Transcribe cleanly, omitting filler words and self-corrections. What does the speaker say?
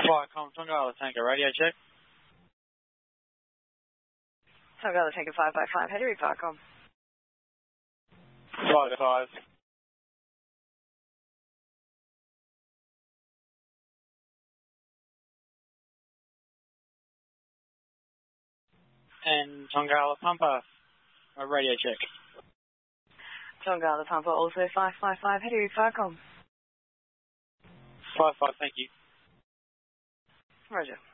Viacom, Tongala Tango, radio check. Tongala Tango 555, heading Viacom. 5-5. And Tongala Pumper, radio check. Tongala Pumper, also 555, heading Viacom. 5-5, thank you. Roger.